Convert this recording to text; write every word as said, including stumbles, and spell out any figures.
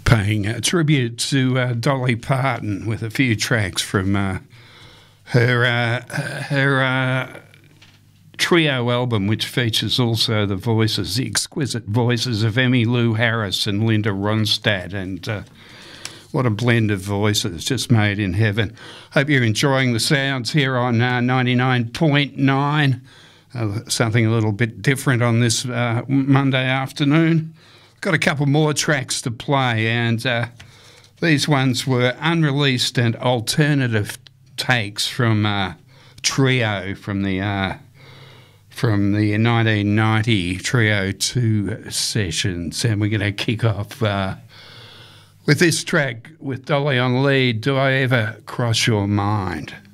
paying a tribute to uh, Dolly Parton with a few tracks from uh, her uh, her uh, trio album, which features also the voices, the exquisite voices of Emmylou Harris and Linda Ronstadt, and uh, what a blend of voices, just made in heaven. Hope you're enjoying the sounds here on uh, ninety-nine point nine. Uh, something a little bit different on this uh, Monday afternoon. Got a couple more tracks to play, and uh, these ones were unreleased and alternative takes from uh, Trio from the uh, from the nineteen ninety Trio two sessions, and we're going to kick off uh, with this track with Dolly on lead. Do I Ever Cross Your Mind?